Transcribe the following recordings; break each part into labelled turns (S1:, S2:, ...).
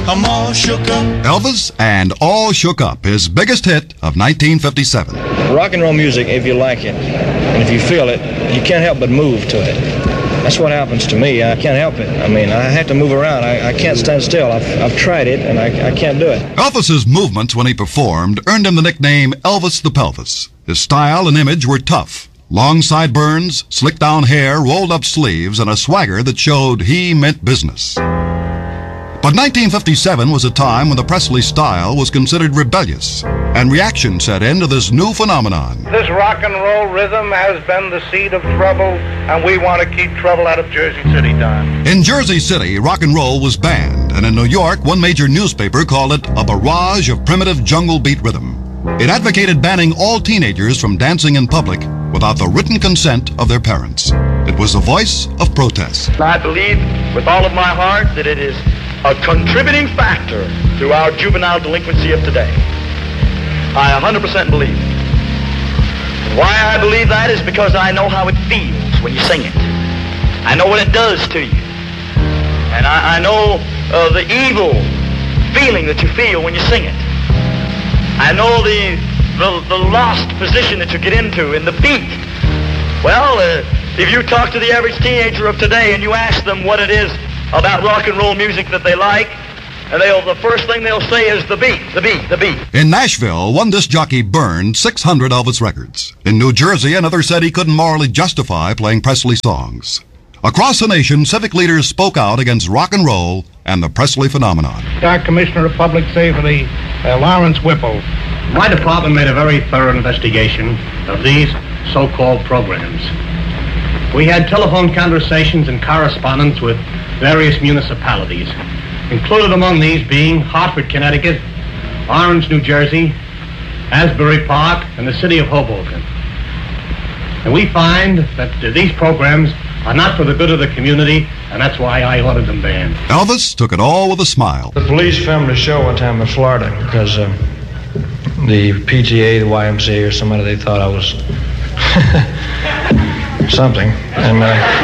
S1: I'm all shook up.
S2: Elvis and All Shook Up, his biggest hit of 1957.
S3: Rock and roll music, if you like it, and if you feel it, you can't help but move to it. That's what happens to me. I can't help it. I mean, I have to move around. I can't stand still. I've tried it, and I can't do it.
S2: Elvis's movements when he performed earned him the nickname Elvis the Pelvis. His style and image were tough. Long sideburns, slicked down hair, rolled up sleeves, and a swagger that showed he meant business. But 1957 was a time when the Presley style was considered rebellious, and reaction set in to this new phenomenon.
S4: This rock and roll rhythm has been the seed of trouble, and we want to keep trouble out of Jersey City, Don.
S2: In Jersey City, rock and roll was banned, and in New York, one major newspaper called it a barrage of primitive jungle beat rhythm. It advocated banning all teenagers from dancing in public without the written consent of their parents. It was the voice of protest.
S5: I believe with all of my heart that it is a contributing factor to our juvenile delinquency of today. I 100% believe it. Why I believe that is because I know how it feels when you sing it. I know what it does to you. And I know the evil feeling that you feel when you sing it. I know the lost position that you get into in the beat. Well, if you talk to the average teenager of today and you ask them what it is about rock and roll music that they like, and the first thing they'll say is the beat, the beat, the beat.
S2: In Nashville, one disc jockey burned 600 Elvis records. In New Jersey, another said he couldn't morally justify playing Presley songs. Across the nation, civic leaders spoke out against rock and roll and the Presley phenomenon.
S4: Our Commissioner of Public Safety, Lawrence Whipple.
S6: My department made a very thorough investigation of these so-called programs. We had telephone conversations and correspondence with various municipalities, included among these being Hartford, Connecticut, Orange, New Jersey, Asbury Park, and the city of Hoboken. And we find that these programs are not for the good of the community, and that's why I ordered them banned.
S2: Elvis took it all with a smile.
S3: The police filmed a show one time in Florida because the PTA, the YMCA, or somebody, they thought I was something. And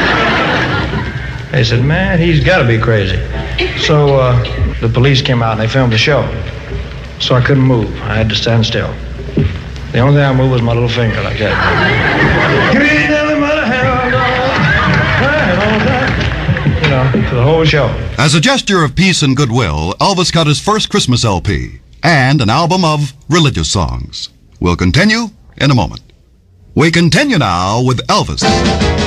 S3: they said, man, he's got to be crazy. So the police came out and they filmed the show. So I couldn't move. I had to stand still. The only thing I moved was my little finger like that. You know, for the whole show.
S2: As a gesture of peace and goodwill, Elvis cut his first Christmas LP and an album of religious songs. We'll continue in a moment. We continue now with Elvis.